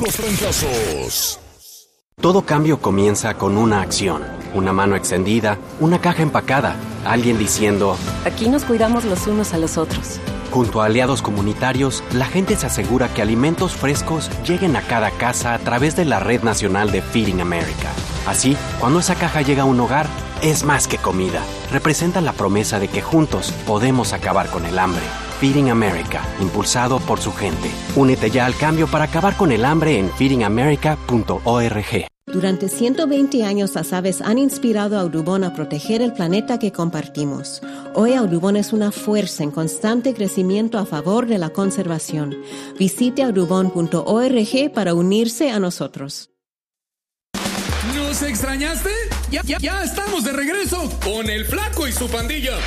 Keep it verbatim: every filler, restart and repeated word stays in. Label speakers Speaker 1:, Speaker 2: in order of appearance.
Speaker 1: puros trancazos.
Speaker 2: Todo cambio comienza con una acción, una mano extendida, una caja empacada, alguien diciendo:
Speaker 3: aquí nos cuidamos los unos a los otros.
Speaker 2: Junto a aliados comunitarios, la gente se asegura que alimentos frescos lleguen a cada casa a través de la Red Nacional de Feeding America. Así, cuando esa caja llega a un hogar, es más que comida. Representa la promesa de que juntos podemos acabar con el hambre. Feeding America, impulsado por su gente. Únete ya al cambio para acabar con el hambre en feeding america punto org.
Speaker 4: Durante ciento veinte años, las aves han inspirado a Audubon a proteger el planeta que compartimos. Hoy Audubon es una fuerza en constante crecimiento a favor de la conservación. Visite audubon punto org para unirse a nosotros.
Speaker 1: ¿Nos extrañaste? Ya, ya, ya estamos de regreso con el Flaco y su pandilla.